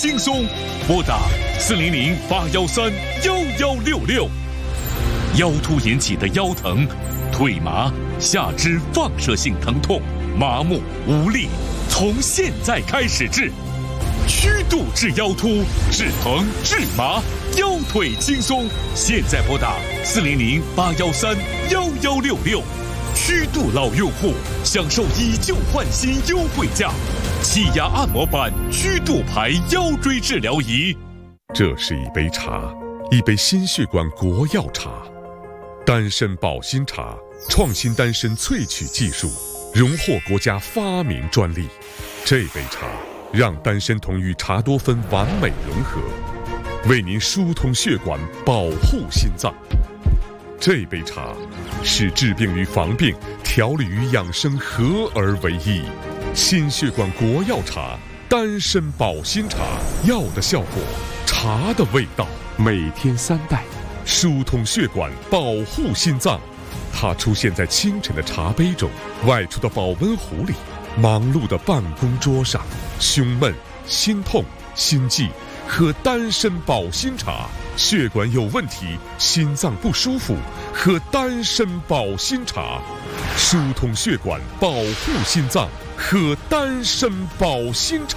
轻松，拨打400-813-1166。腰突引起的腰疼、腿麻、下肢放射性疼痛、麻木无力，从现在开始治。曲度治腰突，治疼治麻，腰腿轻松。现在拨打400-813-1166。曲度老用户享受以旧换新优惠价，气压按摩板曲度牌腰椎治疗仪。 这是一杯茶，一杯心血管国药茶，丹参保心茶，创新丹参萃取技术，荣获国家发明专利。这杯茶让丹参酮与茶多酚完美融合，为您疏通血管，保护心脏。这杯茶是治病与防病、调理与养生合而为一。心血管国药茶，丹参保心茶，药的效果，茶的味道，每天3袋，疏通血管，保护心脏。它出现在清晨的茶杯中，外出的保温壶里，忙碌的办公桌上。胸闷、心痛、心悸，喝丹参保心茶。血管有问题，心脏不舒服，喝丹参保心茶。疏通血管，保护心脏，喝丹参保心茶。